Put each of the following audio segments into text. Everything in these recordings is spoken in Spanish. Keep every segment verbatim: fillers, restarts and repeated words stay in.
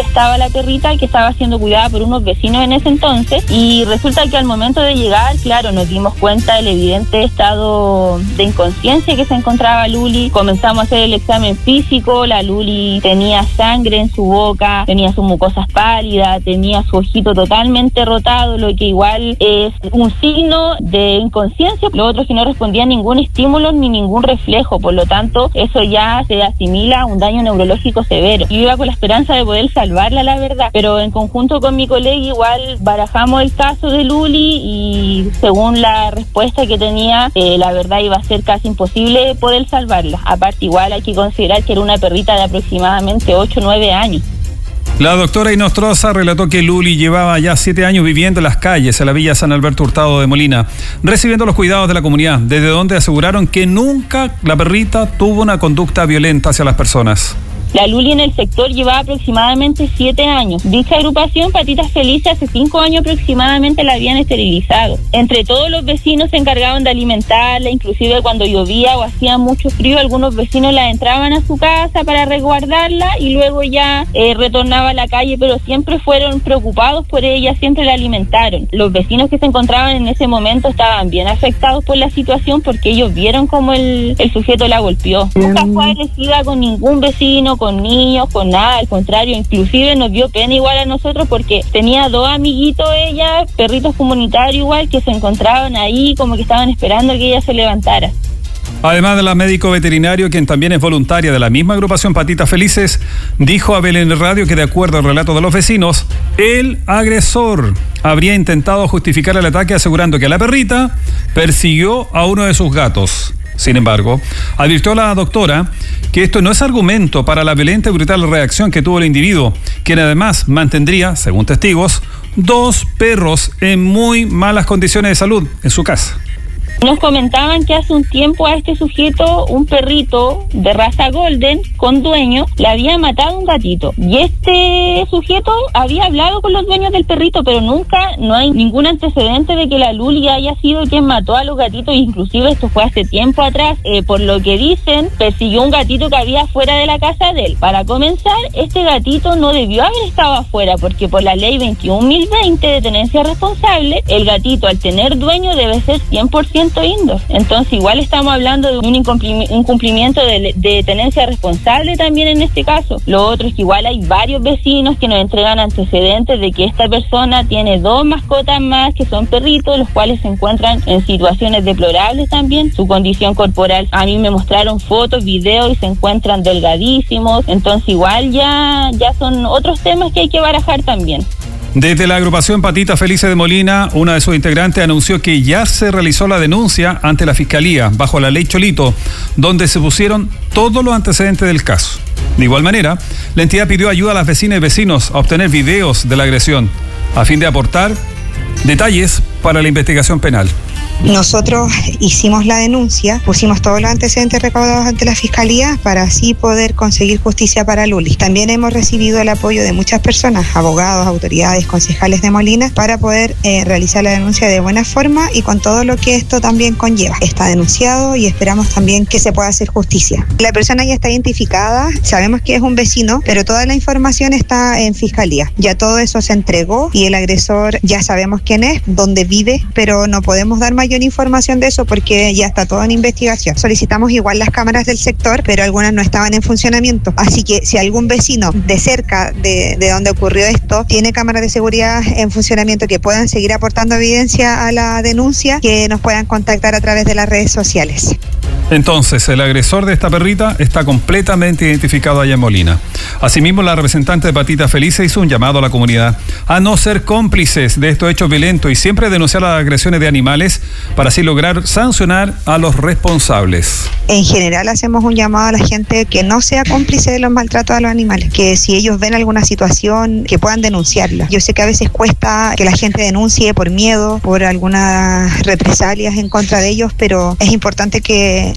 estaba la perrita, que estaba siendo cuidada por unos vecinos en ese entonces, y resulta que al momento de llegar, claro, nos dimos cuenta del evidente estado de inconsciencia que se encontraba Luli. Comenzamos a hacer el examen físico, la Luli tenía sangre en su boca, tenía sus mucosas pálidas, tenía su ojito totalmente rotado, lo que igual es un signo de inconsciencia. Lo otro es que no respondía a ningún estímulo ni ningún reflejo, por lo tanto eso ya se asimila a un daño neurológico severo. Yo iba con la esperanza de poder salvarla, la verdad, pero en conjunto con mi colega igual barajamos el caso de Luli y según la respuesta que tenía, eh, la verdad iba a ser casi imposible poder salvarla. Aparte igual hay que considerar que era una perrita de aproximadamente ocho o nueve años. La doctora Inostroza relató que Luli llevaba ya siete años viviendo en las calles de la Villa San Alberto Hurtado de Molina, recibiendo los cuidados de la comunidad, desde donde aseguraron que nunca la perrita tuvo una conducta violenta hacia las personas. La Luli en el sector llevaba aproximadamente siete años. Dicha agrupación, Patitas Felices, hace cinco años aproximadamente la habían esterilizado. Entre todos los vecinos se encargaban de alimentarla, inclusive cuando llovía o hacía mucho frío, algunos vecinos la entraban a su casa para resguardarla y luego ya eh, retornaba a la calle, pero siempre fueron preocupados por ella, siempre la alimentaron. Los vecinos que se encontraban en ese momento estaban bien afectados por la situación porque ellos vieron cómo el, el sujeto la golpeó. Nunca fue agresiva con ningún vecino, con niños, con nada, al contrario, inclusive nos dio pena igual a nosotros porque tenía dos amiguitos ella, perritos comunitarios igual, que se encontraban ahí como que estaban esperando que ella se levantara. Además de la médico veterinario, quien también es voluntaria de la misma agrupación Patitas Felices, dijo a Belén Radio que de acuerdo al relato de los vecinos, el agresor habría intentado justificar el ataque asegurando que la perrita persiguió a uno de sus gatos. Sin embargo, advirtió la doctora que esto no es argumento para la violenta y brutal reacción que tuvo el individuo, quien además mantendría, según testigos, dos perros en muy malas condiciones de salud en su casa. Nos comentaban que hace un tiempo a este sujeto, un perrito de raza golden con dueño, le había matado un gatito. Y este sujeto había hablado con los dueños del perrito, pero nunca, no hay ningún antecedente de que la Luli haya sido quien mató a los gatitos. Inclusive esto fue hace tiempo atrás. Eh, por lo que dicen, persiguió un gatito que había fuera de la casa de él. Para comenzar, este gatito no debió haber estado afuera, porque por la ley veintiún mil veinte de tenencia responsable, el gatito al tener dueño debe ser cien por ciento indoor. Entonces igual estamos hablando de un incumplimiento de, de tenencia responsable también en este caso. Lo otro es que igual hay varios vecinos que nos entregan antecedentes de que esta persona tiene dos mascotas más que son perritos, los cuales se encuentran en situaciones deplorables también. Su condición corporal, a mí me mostraron fotos, videos y se encuentran delgadísimos. Entonces igual ya, ya son otros temas que hay que barajar también. Desde la agrupación Patitas Felices de Molina, una de sus integrantes anunció que ya se realizó la denuncia ante la Fiscalía bajo la ley Cholito, donde se pusieron todos los antecedentes del caso. De igual manera, la entidad pidió ayuda a las vecinas y vecinos a obtener videos de la agresión, a fin de aportar detalles para la investigación penal. Nosotros hicimos la denuncia, pusimos todos los antecedentes recaudados ante la Fiscalía para así poder conseguir justicia para Luli. También hemos recibido el apoyo de muchas personas, abogados, autoridades, concejales de Molina, para poder eh, realizar la denuncia de buena forma y con todo lo que esto también conlleva. Está denunciado y esperamos también que se pueda hacer justicia. La persona ya está identificada, sabemos que es un vecino, pero toda la información está en Fiscalía. Ya todo eso se entregó y el agresor ya sabemos quién es, dónde vive, pero no podemos dar mayor información de eso porque ya está todo en investigación. Solicitamos igual las cámaras del sector, pero algunas no estaban en funcionamiento. Así que si algún vecino de cerca de, de donde ocurrió esto tiene cámaras de seguridad en funcionamiento que puedan seguir aportando evidencia a la denuncia, que nos puedan contactar a través de las redes sociales. Entonces, el agresor de esta perrita está completamente identificado allá en Molina. Asimismo, la representante de Patitas Felices hizo un llamado a la comunidad a no ser cómplices de estos hechos violentos y siempre denunciar las agresiones de animales para así lograr sancionar a los responsables. En general hacemos un llamado a la gente que no sea cómplice de los maltratos a los animales, que si ellos ven alguna situación que puedan denunciarla. Yo sé que a veces cuesta que la gente denuncie por miedo, por algunas represalias en contra de ellos, pero es importante que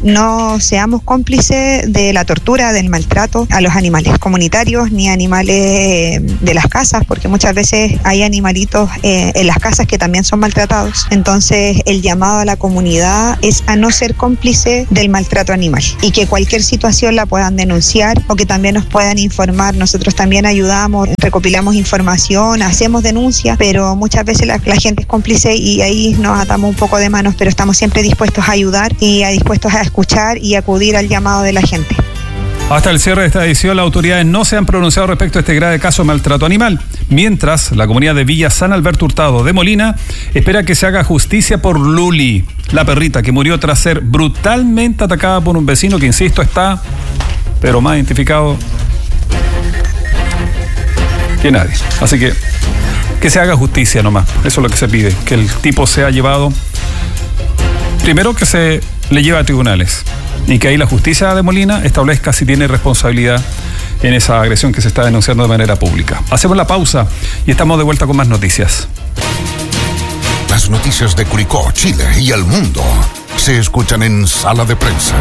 no seamos cómplices de la tortura, del maltrato a los animales comunitarios ni animales de las casas, porque muchas veces hay animalitos eh, en las casas que también son maltratados. Entonces el llamado a la comunidad es a no ser cómplice del maltrato animal y que cualquier situación la puedan denunciar o que también nos puedan informar. Nosotros también ayudamos, recopilamos información, hacemos denuncias, pero muchas veces la, la gente es cómplice y ahí nos atamos un poco de manos, pero estamos siempre dispuestos a ayudar y a dispuestos a escuchar y acudir al llamado de la gente. Hasta el cierre de esta edición, las autoridades no se han pronunciado respecto a este grave caso de maltrato animal, mientras la comunidad de Villa San Alberto Hurtado de Molina espera que se haga justicia por Luli, la perrita que murió tras ser brutalmente atacada por un vecino que, insisto, está, pero más identificado que nadie. Así que que se haga justicia nomás, eso es lo que se pide, que el tipo sea llevado, primero que se le lleve a tribunales y que ahí la justicia de Molina establezca si tiene responsabilidad en esa agresión que se está denunciando de manera pública. Hacemos la pausa y estamos de vuelta con más noticias. Las noticias de Curicó, Chile y el mundo se escuchan en Sala de Prensa.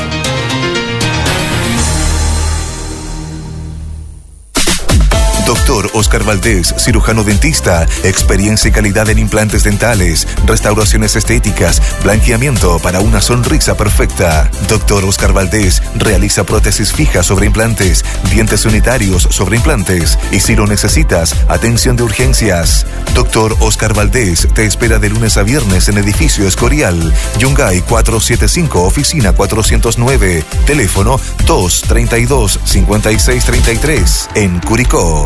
Doctor Oscar Valdés, cirujano dentista, experiencia y calidad en implantes dentales, restauraciones estéticas, blanqueamiento para una sonrisa perfecta. Doctor Oscar Valdés realiza prótesis fijas sobre implantes, dientes unitarios sobre implantes y, si lo necesitas, atención de urgencias. Doctor Oscar Valdés te espera de lunes a viernes en Edificio Escorial, Yungay cuatrocientos setenta y cinco, oficina cuatrocientos nueve, teléfono dos treinta y dos, cincuenta y seis treinta y tres, en Curicó.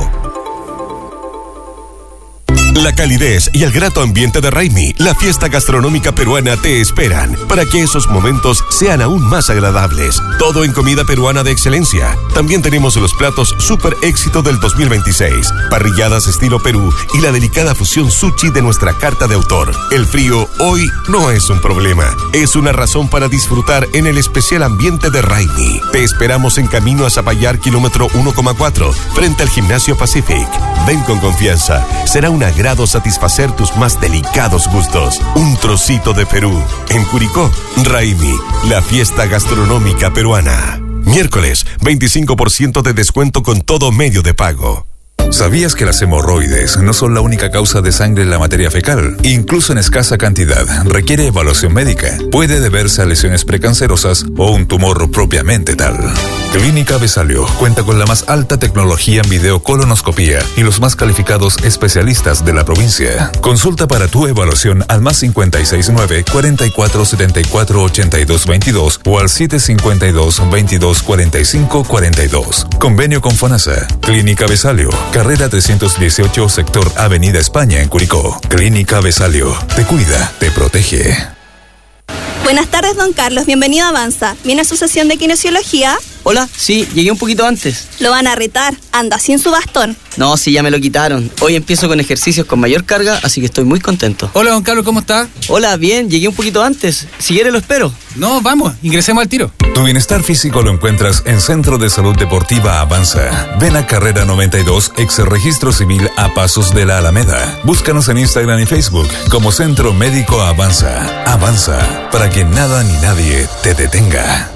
La calidez y el grato ambiente de Raimi, la fiesta gastronómica peruana, te esperan para que esos momentos sean aún más agradables. Todo en comida peruana de excelencia. También tenemos los platos super éxito del dos mil veintiséis, parrilladas estilo Perú y la delicada fusión sushi de nuestra carta de autor. El frío hoy no es un problema, es una razón para disfrutar en el especial ambiente de Raimi. Te esperamos en camino a Zapallar, kilómetro uno coma cuatro, frente al Gimnasio Pacific. Ven con confianza, será una agrado satisfacer tus más delicados gustos. Un trocito de Perú. En Curicó, Raimi, la fiesta gastronómica peruana. Miércoles, veinticinco por ciento de descuento con todo medio de pago. ¿Sabías que las hemorroides no son la única causa de sangre en la materia fecal? Incluso en escasa cantidad, requiere evaluación médica. Puede deberse a lesiones precancerosas o un tumor propiamente tal. Clínica Besalio cuenta con la más alta tecnología en videocolonoscopía y los más calificados especialistas de la provincia. Consulta para tu evaluación al más cincuenta y seis nueve, cuarenta y cuatro setenta y cuatro ochenta y dos veintidós o al siete cincuenta y dos, veintidós cuarenta y cinco cuarenta y dos. Convenio con FONASA. Clínica Besalio, carrera trescientos dieciocho, sector Avenida España, en Curicó. Clínica Besalio, te cuida, te protege. Buenas tardes, don Carlos. Bienvenido a Avanza. ¿Viene a su sesión de kinesiología? Hola, sí, llegué un poquito antes. Lo van a retar. Anda sin su bastón. No, sí, ya me lo quitaron. Hoy empiezo con ejercicios con mayor carga, así que estoy muy contento. Hola, don Carlos, ¿cómo está? Hola, bien, llegué un poquito antes. Si quiere lo espero. No, vamos, ingresemos al tiro. Tu bienestar físico lo encuentras en Centro de Salud Deportiva Avanza. Ven a Carrera noventa y dos, ex registro civil a pasos de la Alameda. Búscanos en Instagram y Facebook como Centro Médico Avanza. Avanza, para que nada ni nadie te detenga.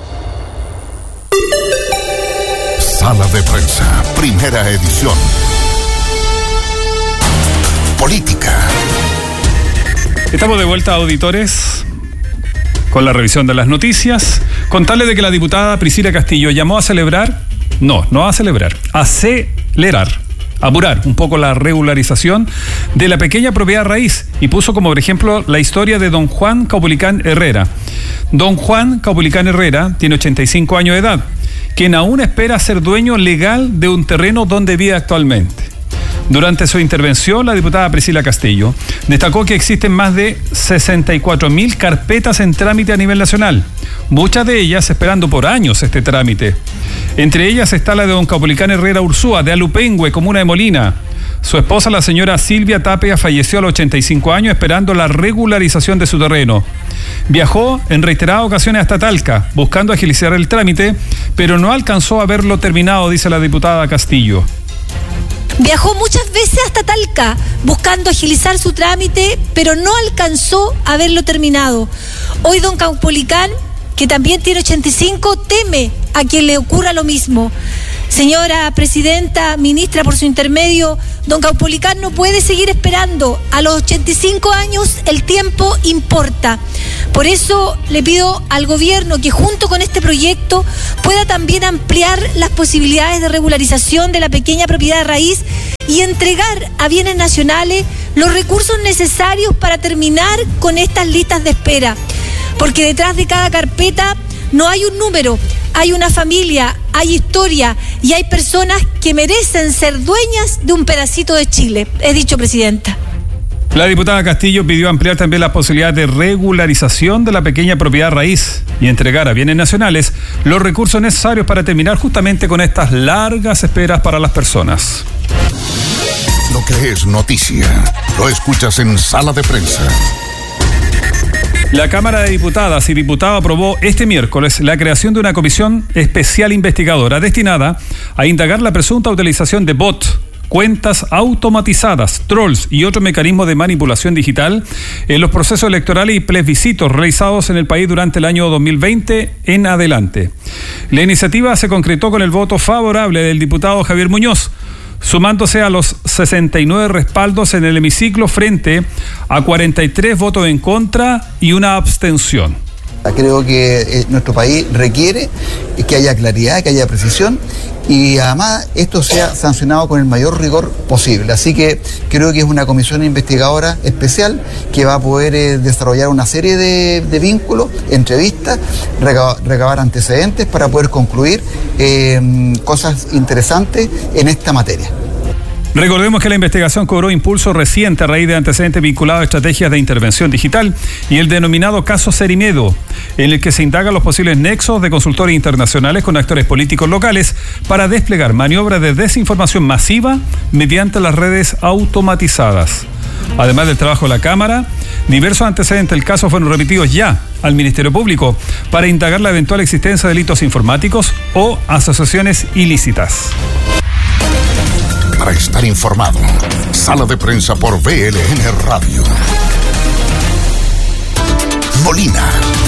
Sala de Prensa, primera edición. Política. Estamos de vuelta, auditores, con la revisión de las noticias. Contarles de que la diputada Priscila Castillo llamó a celebrar, no, no a celebrar, a acelerar, apurar un poco la regularización de la pequeña propiedad raíz y puso como ejemplo la historia de don Juan Caupolicán Herrera. Don Juan Caupolicán Herrera tiene ochenta y cinco años de edad, quien aún espera ser dueño legal de un terreno donde vive actualmente. Durante su intervención, la diputada Priscila Castillo destacó que existen más de sesenta y cuatro mil carpetas en trámite a nivel nacional, muchas de ellas esperando por años este trámite. Entre ellas está la de don Caupolicán Herrera Ursúa, de Alupengüe, comuna de Molina. Su esposa, la señora Silvia Tapia, falleció a los ochenta y cinco años esperando la regularización de su terreno. Viajó en reiteradas ocasiones hasta Talca, buscando agilizar el trámite, pero no alcanzó a verlo terminado, dice la diputada Castillo. Viajó muchas veces hasta Talca buscando agilizar su trámite, pero no alcanzó a verlo terminado. Hoy don Caupolicán que también tiene ochenta y cinco, teme a que le ocurra lo mismo. Señora presidenta, ministra, por su intermedio, don Caupolicán no puede seguir esperando. A los ochenta y cinco años el tiempo importa. Por eso le pido al gobierno que junto con este proyecto pueda también ampliar las posibilidades de regularización de la pequeña propiedad de raíz y entregar a bienes nacionales los recursos necesarios para terminar con estas listas de espera. Porque detrás de cada carpeta no hay un número, hay una familia, hay historia y hay personas que merecen ser dueñas de un pedacito de Chile. He dicho, presidenta. La diputada Castillo pidió ampliar también las posibilidades de regularización de la pequeña propiedad raíz y entregar a bienes nacionales los recursos necesarios para terminar justamente con estas largas esperas para las personas. Lo que es noticia, lo escuchas en Sala de Prensa. La Cámara de Diputadas y Diputados aprobó este miércoles la creación de una comisión especial investigadora destinada a indagar la presunta utilización de bots, cuentas automatizadas, trolls y otros mecanismos de manipulación digital en los procesos electorales y plebiscitos realizados en el país durante el año dos mil veinte en adelante. La iniciativa se concretó con el voto favorable del diputado Javier Muñoz, sumándose a los sesenta y nueve respaldos en el hemiciclo frente a cuarenta y tres votos en contra y una abstención. Creo que nuestro país requiere que haya claridad, que haya precisión y además esto sea sancionado con el mayor rigor posible. Así que creo que es una comisión investigadora especial que va a poder eh, desarrollar una serie de, de vínculos, entrevistas, recabar, recabar antecedentes para poder concluir eh, cosas interesantes en esta materia. Recordemos que la investigación cobró impulso reciente a raíz de antecedentes vinculados a estrategias de intervención digital y el denominado caso Cerimedo, en el que se indagan los posibles nexos de consultores internacionales con actores políticos locales para desplegar maniobras de desinformación masiva mediante las redes automatizadas. Además del trabajo de la Cámara, diversos antecedentes del caso fueron remitidos ya al Ministerio Público para indagar la eventual existencia de delitos informáticos o asociaciones ilícitas. Para estar informado, Sala de Prensa por B L N Radio. Molina.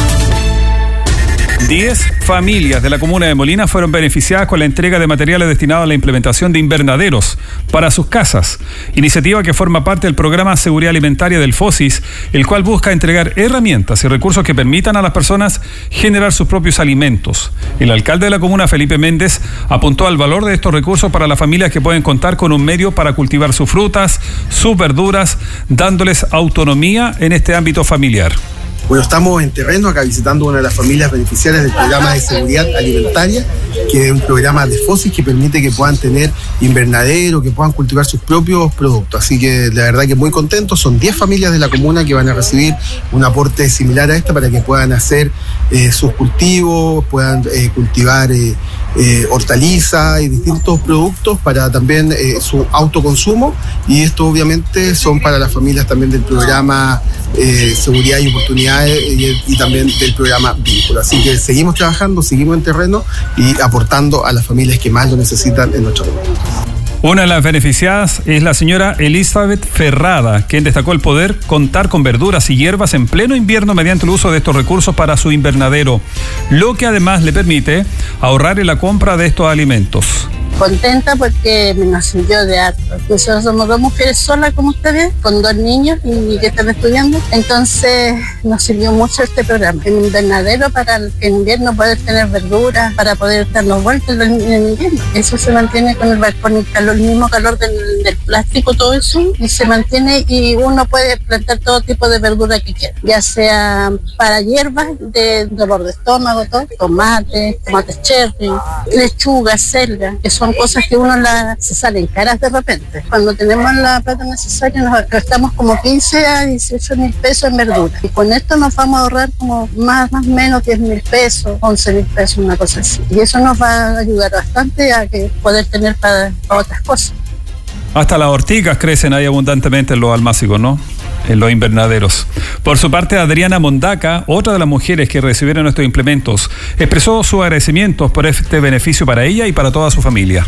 Diez familias de la comuna de Molina fueron beneficiadas con la entrega de materiales destinados a la implementación de invernaderos para sus casas, iniciativa que forma parte del programa Seguridad Alimentaria del FOSIS, el cual busca entregar herramientas y recursos que permitan a las personas generar sus propios alimentos. El alcalde de la comuna, Felipe Méndez, apuntó al valor de estos recursos para las familias que pueden contar con un medio para cultivar sus frutas, sus verduras, dándoles autonomía en este ámbito familiar. Bueno, estamos en terreno acá visitando una de las familias beneficiarias del programa de seguridad alimentaria, que es un programa de FOSIS que permite que puedan tener invernadero, que puedan cultivar sus propios productos. Así que la verdad que muy contentos. Son diez familias de la comuna que van a recibir un aporte similar a este para que puedan hacer eh, sus cultivos, puedan eh, cultivar eh, eh, hortalizas y distintos productos para también eh, su autoconsumo. Y esto obviamente son para las familias también del programa eh, Seguridad y Oportunidades y, y también del programa Vínculo. Así que seguimos trabajando, seguimos en terreno y aportando a las familias que más lo necesitan en nuestra comunidad. Una de las beneficiadas es la señora Elizabeth Ferrada, quien destacó el poder contar con verduras y hierbas en pleno invierno mediante el uso de estos recursos para su invernadero, lo que además le permite ahorrar en la compra de estos alimentos. Contenta porque me nació yo de harto. Nosotros somos dos mujeres solas, como ustedes, con dos niños y que están estudiando. Entonces nos sirvió mucho este programa. En invernadero para el invierno poder tener verduras, para poder darnos vueltas en el invierno. Eso se mantiene con el, con el, calor, el mismo calor del, del plástico, todo eso, y se mantiene y uno puede plantar todo tipo de verdura que quiera, ya sea para hierbas de dolor de estómago, todo, tomates, tomates cherry, lechuga, selga, que son cosas que uno la, se salen caras de repente. Cuando tenemos la plata necesaria nos gastamos como quince a dieciocho mil pesos en verdura. Y con esto nos vamos a ahorrar como más más o menos diez mil pesos, once mil pesos, una cosa así. Y eso nos va a ayudar bastante a que poder tener para, para otras cosas. Hasta las ortigas crecen ahí abundantemente en los almácigos, ¿no? En los invernaderos. Por su parte, Adriana Mondaca, otra de las mujeres que recibieron estos implementos, expresó sus agradecimientos por este beneficio para ella y para toda su familia.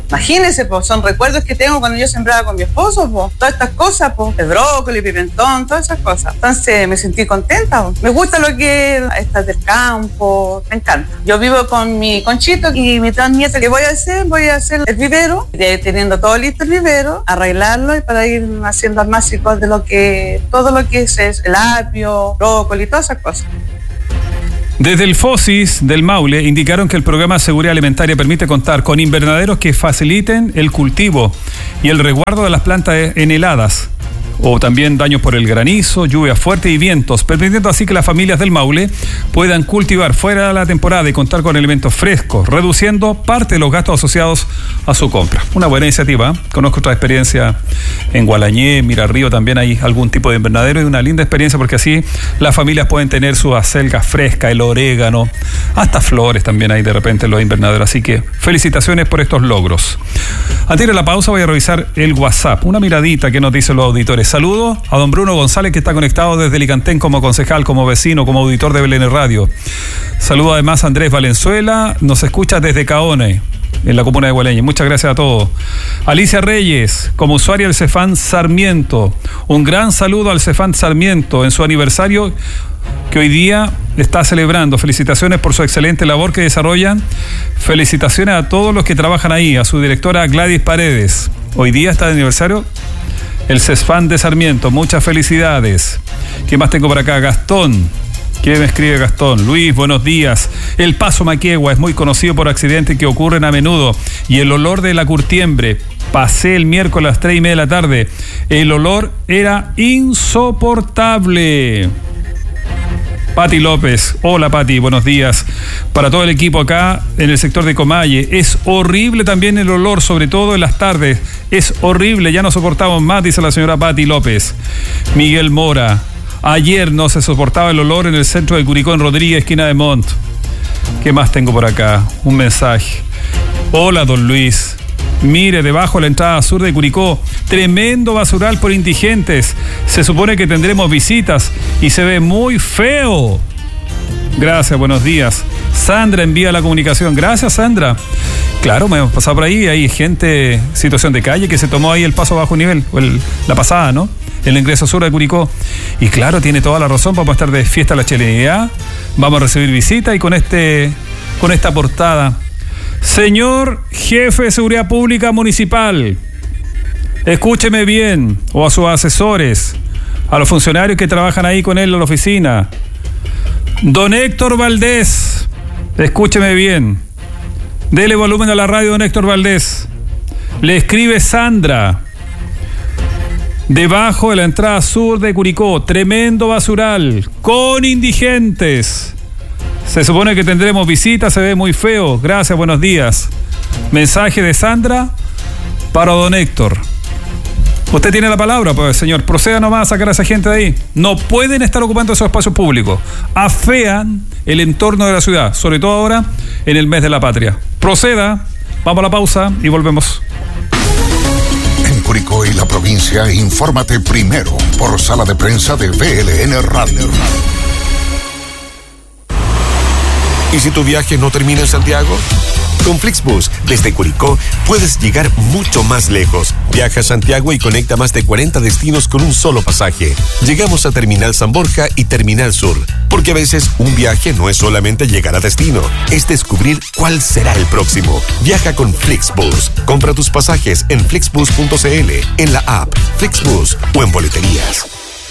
Imagínense, pues, son recuerdos que tengo cuando yo sembraba con mi esposo, pues, todas estas cosas, pues, el brócoli, pimentón, todas esas cosas. Entonces me sentí contenta, pues. Me gusta lo que está del campo, me encanta. Yo vivo con mi Conchito y mi tres nietas. ¿Qué voy a hacer? Voy a hacer el vivero, de, teniendo todo listo el vivero, arreglarlo y para ir haciendo almácigos de lo que, todo lo que es, es el apio, brócoli, todas esas cosas. Desde el FOSIS del Maule indicaron que el programa de seguridad alimentaria permite contar con invernaderos que faciliten el cultivo y el resguardo de las plantas en heladas, o también daños por el granizo, lluvias fuertes y vientos, permitiendo así que las familias del Maule puedan cultivar fuera de la temporada y contar con elementos frescos, reduciendo parte de los gastos asociados a su compra. Una buena iniciativa. Conozco otra experiencia en Gualañé, Mirarrío, también hay algún tipo de invernadero y una linda experiencia porque así las familias pueden tener sus acelgas frescas, el orégano, hasta flores también hay de repente en los invernaderos. Así que felicitaciones por estos logros. Antes de la pausa voy a revisar el WhatsApp. Una miradita que nos dicen los auditores. Saludos a don Bruno González, que está conectado desde Licantén como concejal, como vecino, como auditor de Belén Radio. Saludo además a Andrés Valenzuela, nos escucha desde Caone, en la comuna de Gualeña. Muchas gracias a todos. Alicia Reyes, como usuaria del Cefán Sarmiento. Un gran saludo al Cefán Sarmiento en su aniversario que hoy día está celebrando. Felicitaciones por su excelente labor que desarrollan. Felicitaciones a todos los que trabajan ahí, a su directora Gladys Paredes. Hoy día está de aniversario el Cefán de Sarmiento. Muchas felicidades. ¿Qué más tengo por acá? Gastón. ¿Qué me escribe Gastón? Luis, buenos días. El Paso Maquegua es muy conocido por accidentes que ocurren a menudo y el olor de la curtiembre. Pasé el miércoles a las tres y media de la tarde. El olor era insoportable. Pati López, hola Pati, buenos días. Para todo el equipo acá en el sector de Comalle, es horrible también el olor, sobre todo en las tardes, es horrible, ya no soportamos más, dice la señora Pati López. Miguel Mora, ayer no se soportaba el olor en el centro de Curicó, en Rodríguez, esquina de Montt. ¿Qué más tengo por acá? Un mensaje. Hola don Luis. Mire, debajo de la entrada sur de Curicó, tremendo basural por indigentes. Se supone que tendremos visitas y se ve muy feo. Gracias, buenos días. Sandra envía la comunicación. Gracias, Sandra. Claro, me hemos pasado por ahí, hay gente, situación de calle, que se tomó ahí el paso bajo nivel, o el, la pasada, ¿no? El ingreso sur de Curicó. Y claro, tiene toda la razón, vamos a estar de fiesta la chilenidad, vamos a recibir visita y con este, con esta portada. Señor jefe de seguridad pública municipal, escúcheme bien, o a sus asesores, a los funcionarios que trabajan ahí con él en la oficina. Don Héctor Valdés, escúcheme bien, dele volumen a la radio, don Héctor Valdés. Le escribe Sandra, debajo de la entrada sur de Curicó, tremendo basural, con indigentes. Se supone que tendremos visitas, se ve muy feo. Gracias, buenos días. Mensaje de Sandra para don Héctor. Usted tiene la palabra, pues, señor. Proceda nomás a sacar a esa gente de ahí. No pueden estar ocupando esos espacios públicos. Afean el entorno de la ciudad, sobre todo ahora en el mes de la patria. Proceda. Vamos a la pausa y volvemos. En Curicó y la provincia, infórmate primero por sala de prensa de B L N Radio. ¿Y si tu viaje no termina en Santiago? Con Flixbus, desde Curicó, puedes llegar mucho más lejos. Viaja a Santiago y conecta más de cuarenta destinos con un solo pasaje. Llegamos a Terminal San Borja y Terminal Sur, porque a veces un viaje no es solamente llegar a destino, es descubrir cuál será el próximo. Viaja con Flixbus. Compra tus pasajes en flixbus punto c l, en la app Flixbus o en boleterías.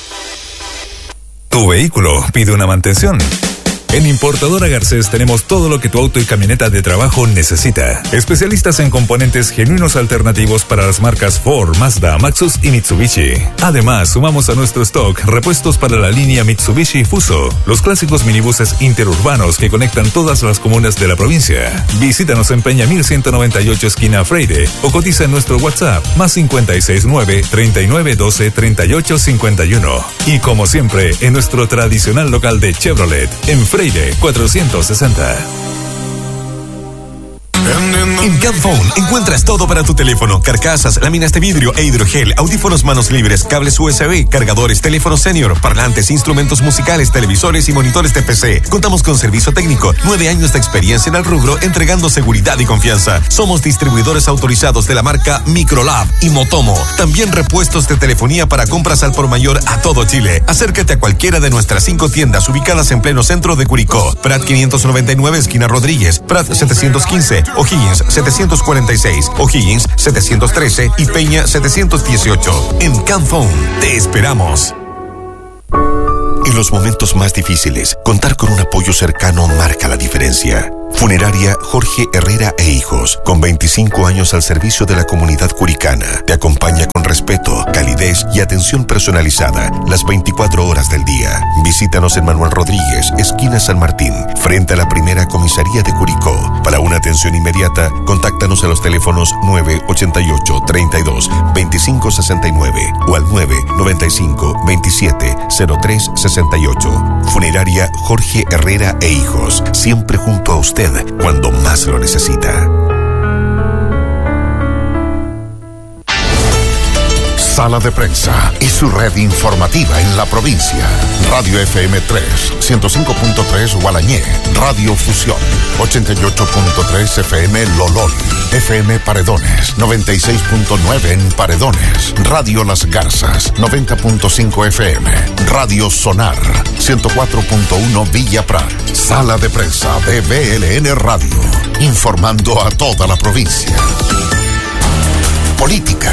Tu vehículo pide una mantención. En Importadora Garcés tenemos todo lo que tu auto y camioneta de trabajo necesita. Especialistas en componentes genuinos alternativos para las marcas Ford, Mazda, Maxus y Mitsubishi. Además, sumamos a nuestro stock repuestos para la línea Mitsubishi Fuso, los clásicos minibuses interurbanos que conectan todas las comunas de la provincia. Visítanos en Peña mil ciento noventa y ocho esquina Freire o cotiza en nuestro WhatsApp más cincuenta y seis nueve, treinta y nueve doce, treinta y ocho cincuenta y uno. Y como siempre, en nuestro tradicional local de Chevrolet, en Freire cuatrocientos sesenta. En Camphone encuentras todo para tu teléfono: carcasas, láminas de vidrio e hidrogel, audífonos manos libres, cables U S B, cargadores, teléfonos senior, parlantes, instrumentos musicales, televisores y monitores de P C. Contamos con servicio técnico, nueve años de experiencia en el rubro, entregando seguridad y confianza. Somos distribuidores autorizados de la marca Microlab y Motomo. También repuestos de telefonía para compras al por mayor a todo Chile. Acércate a cualquiera de nuestras cinco tiendas ubicadas en pleno centro de Curicó: Prat quinientos noventa y nueve, esquina Rodríguez; Prat setecientos quince, O'Higgins setecientos cuarenta y seis, O'Higgins setecientos trece y Peña setecientos dieciocho. En Camphone te esperamos. En los momentos más difíciles, contar con un apoyo cercano marca la diferencia. Funeraria Jorge Herrera e Hijos, con veinticinco años al servicio de la comunidad curicana, te acompaña con respeto, calidez y atención personalizada las veinticuatro horas del día. Visítanos en Manuel Rodríguez, esquina San Martín, frente a la primera comisaría de Curicó. Para una atención inmediata, contáctanos a los teléfonos nueve ochenta y ocho, treinta y dos, veinticinco sesenta y nueve o al nueve noventa y cinco, veintisiete, cero tres sesenta y ocho. Funeraria Jorge Herrera e Hijos, siempre junto a usted cuando más lo necesita. Sala de Prensa y su red informativa en la provincia. Radio F M tres, ciento cinco punto tres Gualañé, Radio Fusión, ochenta y ocho punto tres F M Lolol, F M Paredones, noventa y seis punto nueve en Paredones, Radio Las Garzas, noventa punto cinco F M, Radio Sonar, ciento cuatro punto uno Villa Prat. Sala de Prensa de B L N Radio, informando a toda la provincia. Política.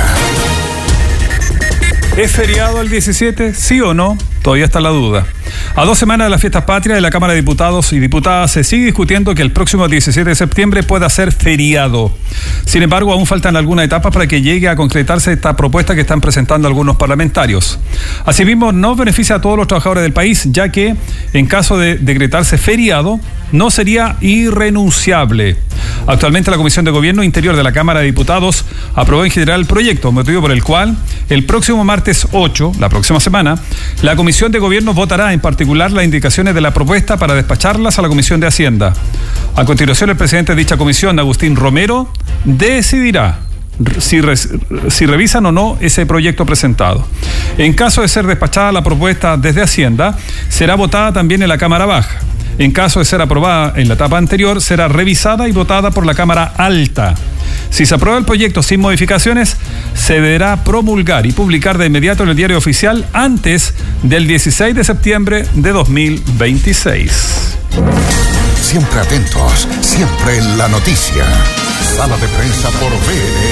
¿Es feriado el diecisiete? ¿Sí o no? Todavía está la duda. A dos semanas de las fiestas patrias de la Cámara de Diputados y Diputadas se sigue discutiendo que el próximo diecisiete de septiembre pueda ser feriado. Sin embargo, aún faltan algunas etapas para que llegue a concretarse esta propuesta que están presentando algunos parlamentarios. Asimismo, no beneficia a todos los trabajadores del país, ya que en caso de decretarse feriado, no sería irrenunciable. Actualmente la Comisión de Gobierno Interior de la Cámara de Diputados aprobó en general el proyecto, motivo por el cual el próximo martes ocho, la próxima semana, la Comisión de Gobierno votará en particular las indicaciones de la propuesta para despacharlas a la Comisión de Hacienda. A continuación, el presidente de dicha comisión, Agustín Romero, decidirá si, re, si revisan o no ese proyecto presentado. En caso de ser despachada la propuesta desde Hacienda, será votada también en la Cámara Baja. En caso de ser aprobada en la etapa anterior, será revisada y votada por la Cámara Alta. Si se aprueba el proyecto sin modificaciones, se deberá promulgar y publicar de inmediato en el diario oficial antes del dieciséis de septiembre de dos mil veintiséis. Siempre atentos, siempre en la noticia. Sala de Prensa por B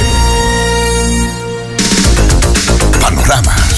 L N. Panoramas.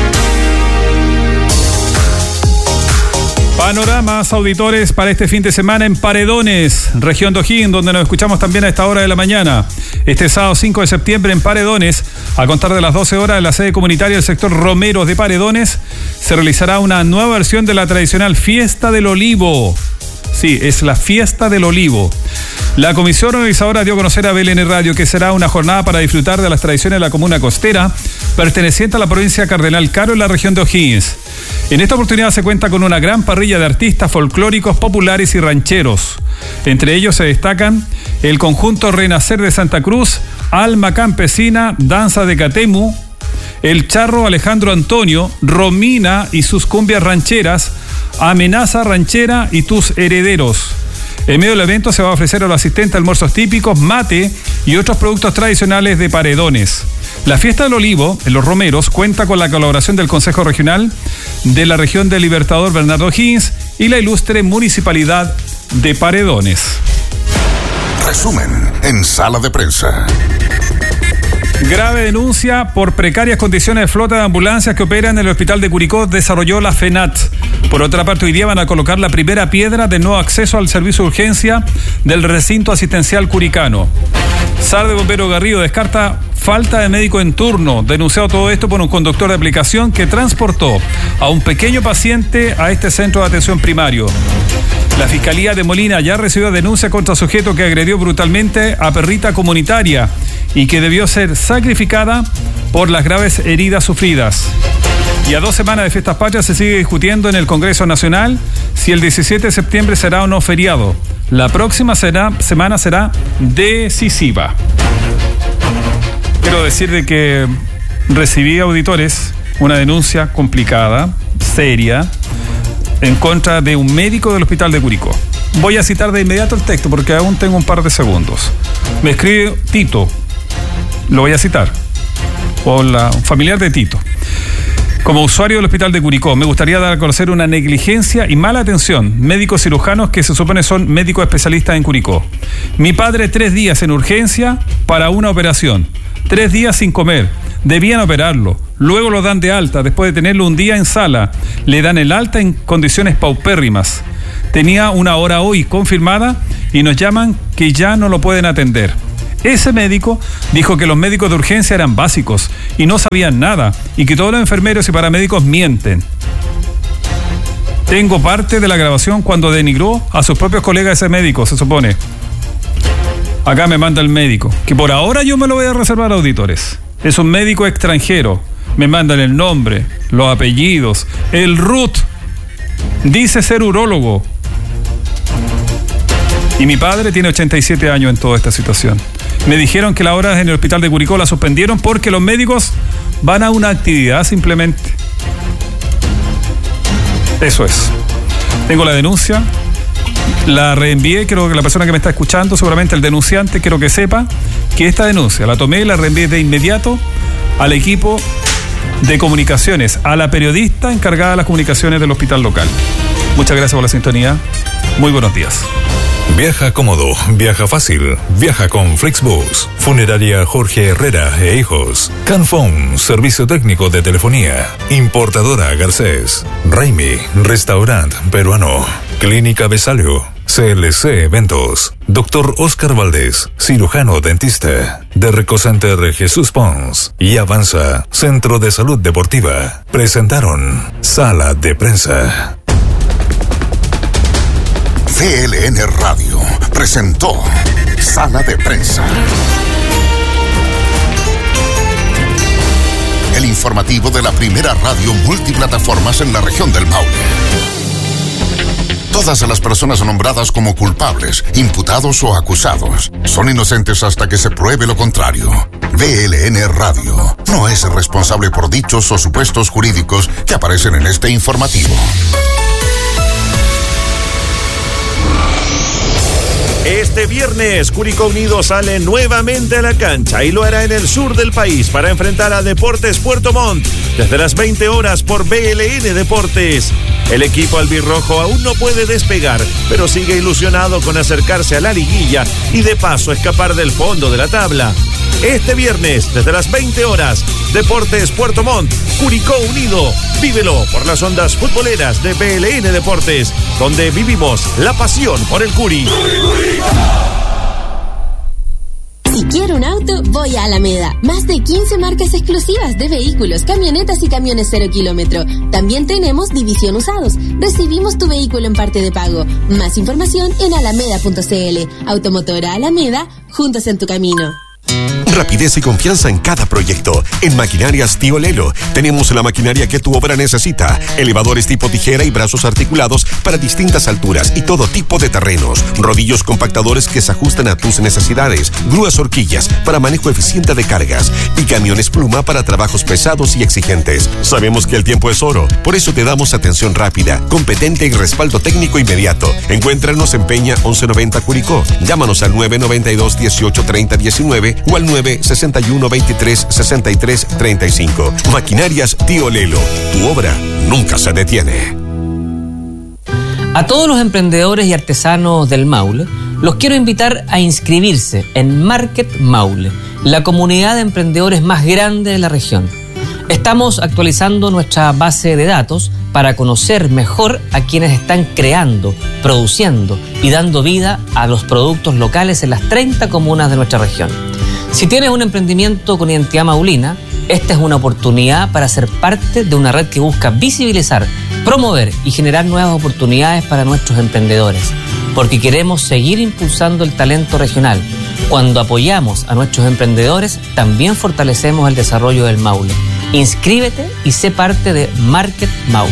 Panoramas, auditores, para este fin de semana en Paredones, región de O'Higgins, donde nos escuchamos también a esta hora de la mañana. Este sábado cinco de septiembre en Paredones, a contar de las doce horas, en la sede comunitaria del sector Romeros de Paredones, se realizará una nueva versión de la tradicional Fiesta del Olivo. Sí, es la Fiesta del Olivo. La comisión organizadora dio a conocer a B L N Radio que será una jornada para disfrutar de las tradiciones de la comuna costera, perteneciente a la provincia de Cardenal Caro en la región de O'Higgins. En esta oportunidad se cuenta con una gran parrilla de artistas folclóricos, populares y rancheros. Entre ellos se destacan el conjunto Renacer de Santa Cruz, Alma Campesina, Danza de Catemu, el charro Alejandro Antonio, Romina y sus cumbias rancheras, Amenaza Ranchera y tus herederos. En medio del evento se va a ofrecer a los asistentes almuerzos típicos, mate y otros productos tradicionales de Paredones. La Fiesta del Olivo, en Los Romeros, cuenta con la colaboración del Consejo Regional de la región del Libertador Bernardo O'Higgins y la ilustre Municipalidad de Paredones. Resumen en Sala de Prensa. Grave denuncia por precarias condiciones de flota de ambulancias que operan en el hospital de Curicó, desarrolló la FENAT. Por otra parte, hoy día van a colocar la primera piedra del nuevo acceso al servicio de urgencia del recinto asistencial curicano. S A R de Bombero Garrido descarta falta de médico en turno. Denunciado todo esto por un conductor de aplicación que transportó a un pequeño paciente a este centro de atención primario. La Fiscalía de Molina ya recibió denuncia contra sujeto que agredió brutalmente a perrita comunitaria y que debió ser sacrificada por las graves heridas sufridas. Y a dos semanas de Fiestas Patrias se sigue discutiendo en el Congreso Nacional si el diecisiete de septiembre será o no feriado. La próxima será, semana será decisiva. Quiero decir de que recibí, auditores, una denuncia complicada, seria, en contra de un médico del hospital de Curicó. Voy a citar de inmediato el texto porque aún tengo un par de segundos. Me escribe Tito, lo voy a citar. Hola, un familiar de Tito. Como usuario del hospital de Curicó, me gustaría dar a conocer una negligencia y mala atención. Médicos cirujanos que se supone son médicos especialistas en Curicó. Mi padre tres días en urgencia para una operación. Tres días sin comer. Debían operarlo. Luego lo dan de alta. Después de tenerlo un día en sala, le dan el alta en condiciones paupérrimas. Tenía una hora hoy confirmada y nos llaman que ya no lo pueden atender. Ese médico dijo que los médicos de urgencia eran básicos y no sabían nada y que todos los enfermeros y paramédicos mienten. Tengo parte de la grabación cuando denigró a sus propios colegas ese médico, se supone. Acá me manda el médico, que por ahora yo me lo voy a reservar a auditores. Es un médico extranjero. Me mandan el nombre, los apellidos, el R U T. Dice ser urólogo. Y mi padre tiene ochenta y siete años en toda esta situación. Me dijeron que las horas en el hospital de Curicó la suspendieron porque los médicos van a una actividad simplemente. Eso es. Tengo la denuncia, la reenvié, creo que la persona que me está escuchando, seguramente el denunciante, quiero que sepa que esta denuncia la tomé y la reenvié de inmediato al equipo de comunicaciones, a la periodista encargada de las comunicaciones del hospital local. Muchas gracias por la sintonía. Muy buenos días. Viaja cómodo, viaja fácil, viaja con Flixbus, Funeraria Jorge Herrera e Hijos, Canfón, Servicio Técnico de Telefonía, Importadora Garcés, Raimi, Restaurant Peruano, Clínica Besalio, C L C Eventos, Doctor Oscar Valdés, Cirujano Dentista, Derreco Center Jesús Pons y Avanza, Centro de Salud Deportiva, presentaron Sala de Prensa. C L N Radio presentó Sala de Prensa. El informativo de la primera radio multiplataformas en la región del Maule. Todas las personas nombradas como culpables, imputados o acusados son inocentes hasta que se pruebe lo contrario. V L N Radio no es responsable por dichos o supuestos jurídicos que aparecen en este informativo. Este viernes, Curicó Unido sale nuevamente a la cancha y lo hará en el sur del país para enfrentar a Deportes Puerto Montt desde las veinte horas por V L N Deportes. El equipo albirrojo aún no puede despegar, pero sigue ilusionado con acercarse a la liguilla y de paso escapar del fondo de la tabla. Este viernes, desde las veinte horas, Deportes Puerto Montt, Curicó Unido. Vívelo por las ondas futboleras de V L N Deportes, donde vivimos la pasión por el Curi. Si quiero un auto, voy a Alameda. Más de quince marcas exclusivas de vehículos, camionetas y camiones cero kilómetro. También tenemos división usados. Recibimos tu vehículo en parte de pago. Más información en alameda punto c l. Automotora Alameda, juntos en tu camino. Rapidez y confianza en cada proyecto. En Maquinarias Tío Lelo tenemos la maquinaria que tu obra necesita. Elevadores tipo tijera y brazos articulados para distintas alturas y todo tipo de terrenos. Rodillos compactadores que se ajustan a tus necesidades. Grúas horquillas para manejo eficiente de cargas. Y camiones pluma para trabajos pesados y exigentes. Sabemos que el tiempo es oro, por eso te damos atención rápida, competente y respaldo técnico inmediato. Encuéntranos en Peña once noventa Curicó. Llámanos al nueve noventa y dos dieciocho treinta diecinueve o al nueve sesenta y uno veintitrés sesenta y tres treinta y cinco. Maquinarias Tío Lelo. Tu obra nunca se detiene. A todos los emprendedores y artesanos del Maule, los quiero invitar a inscribirse en Market Maule, la comunidad de emprendedores más grande de la región. Estamos actualizando nuestra base de datos para conocer mejor a quienes están creando, produciendo y dando vida a los productos locales en las treinta comunas de nuestra región. Si tienes un emprendimiento con identidad maulina, esta es una oportunidad para ser parte de una red que busca visibilizar, promover y generar nuevas oportunidades para nuestros emprendedores, porque queremos seguir impulsando el talento regional. Cuando apoyamos a nuestros emprendedores, también fortalecemos el desarrollo del Maule. Inscríbete y sé parte de Market Maule.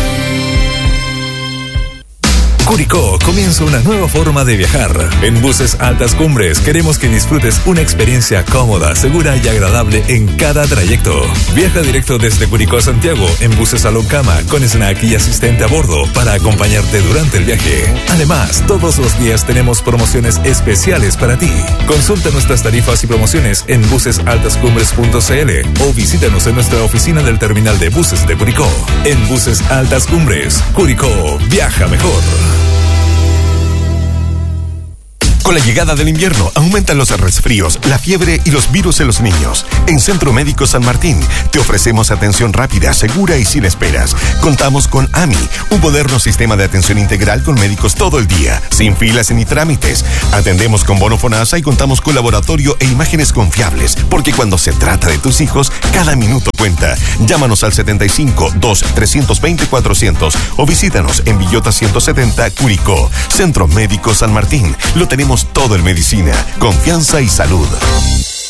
Curicó comienza una nueva forma de viajar. En Buses Altas Cumbres queremos que disfrutes una experiencia cómoda, segura y agradable en cada trayecto. Viaja directo desde Curicó a Santiago en buses a Loncama con snack y asistente a bordo para acompañarte durante el viaje. Además, todos los días tenemos promociones especiales para ti. Consulta nuestras tarifas y promociones en buses altas cumbres punto c l o visítanos en nuestra oficina del terminal de buses de Curicó. En Buses Altas Cumbres, Curicó, viaja mejor. Con la llegada del invierno aumentan los resfríos, la fiebre y los virus en los niños. En Centro Médico San Martín te ofrecemos atención rápida, segura y sin esperas. Contamos con A M I, un moderno sistema de atención integral con médicos todo el día, sin filas ni trámites. Atendemos con bono FONASA y contamos con laboratorio e imágenes confiables, porque cuando se trata de tus hijos, cada minuto cuenta. Llámanos al setenta y cinco, dos, trescientos veinte, cuatrocientos o visítanos en Villota ciento setenta, Curicó. Centro Médico San Martín. Lo tenemos todo en medicina, confianza y salud.